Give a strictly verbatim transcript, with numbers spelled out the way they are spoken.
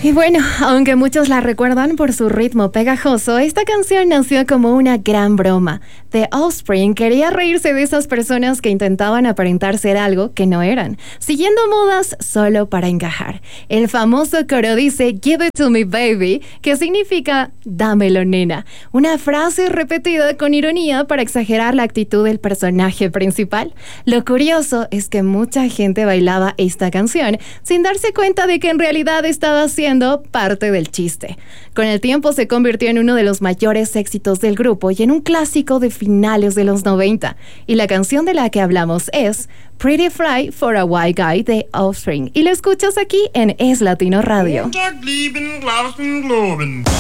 Y bueno, aunque muchos la recuerdan por su ritmo pegajoso, esta canción nació como una gran broma. The Offspring quería reírse de esas personas que intentaban aparentar ser algo que no eran, siguiendo modas solo para encajar. El famoso coro dice "Give it to me, baby", que significa "dámelo, nena", una frase repetida con ironía para exagerar la actitud del personaje principal. Lo curioso es que mucha gente bailaba esta canción sin darse cuenta de que en realidad estaba siendo parte del chiste. Con el tiempo se convirtió en uno de los mayores éxitos del grupo y en un clásico de finales de los noventa. Y la canción de la que hablamos es Pretty Fly for a White Guy de Offspring. Y lo escuchas aquí en Es Latino Radio.